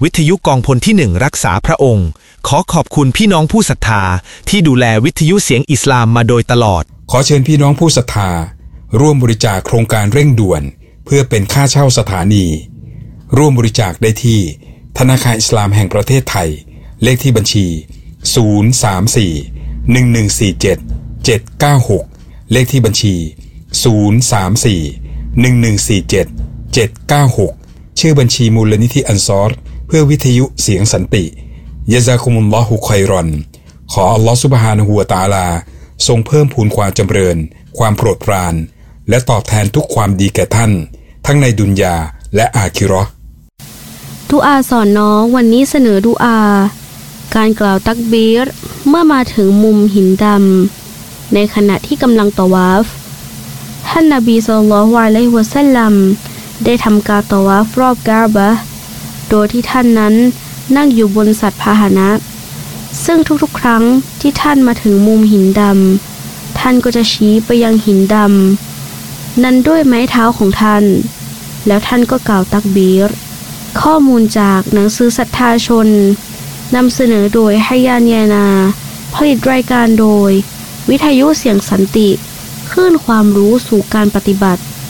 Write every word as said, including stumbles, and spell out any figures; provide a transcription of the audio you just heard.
วิทยุกองพลที่หนึ่งรักษาพระองค์ขอขอบคุณพี่น้องผู้ศรัทธาที่ดูแลวิทยุเสียงอิสลามมาโดยตลอดขอเชิญพี่น้องผู้ศรัทธาร่วมบริจาคโครงการเร่งด่วนเพื่อเป็นค่าเช่าสถานีร่วมบริจาคได้ที่ธนาคารอิสลามแห่งประเทศไทยเลขที่บัญชีศูนย์ สาม สี่ หนึ่ง หนึ่ง สี่ เจ็ด เจ็ด เก้า หกเลขที่บัญชีศูนย์ สาม สี่ หนึ่ง หนึ่ง สี่ เจ็ด เจ็ด เก้า หกชื่อบัญชีมูลนิธิอันซอรเพื่อวิทยุเสียงสันติยะซากุมุลลอฮุค็อยรอนขออัลลอฮฺซุบฮานะฮูวะตะอาลาทรงเพิ่มพูนความจำเริญความโปรดปรานและตอบแทนทุกความดีแก่ท่านทั้งในดุนยาและอาคิเราะห์ดุอาสอนน้องวันนี้เสนอดุอาการกล่าวตักบีรเมื่อมาถึงมุมหินดำในขณะที่กำลังตะวาฟท่านนบีศ็อลลัลลอฮุอะลัยฮิวะซัลลัมได้ทำการตะวาฟรอบกะอ์บะห์โดยที่ท่านนั้นนั่งอยู่บนสัตว์พาหนะซึ่งทุกๆครั้งที่ท่านมาถึงมุมหินดำท่านก็จะชี้ไปยังหินดำนั้นด้วยไม้เท้าของท่านแล้วท่านก็กล่าวตักบีรข้อมูลจากหนังสือศรัทธาชนนำเสนอโดยฮัยยานยานาผลิตรายการโดยวิทยุเสียงสันติคลื่นความรู้สู่การปฏิบัติ